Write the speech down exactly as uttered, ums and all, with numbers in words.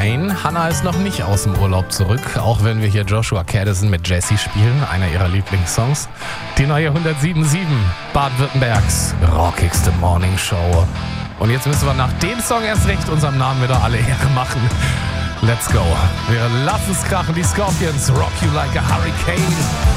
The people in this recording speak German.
Nein, Hannah ist noch nicht aus dem Urlaub zurück, auch wenn wir hier Joshua Caddison mit Jessie spielen, einer ihrer Lieblingssongs. Die neue hundertsieben Komma sieben, Baden-Württembergs rockigste Morning Show. Und jetzt müssen wir nach dem Song erst recht unserem Namen wieder alle Ehre machen. Let's go. Wir lassen es krachen, die Scorpions, Rock You Like a Hurricane.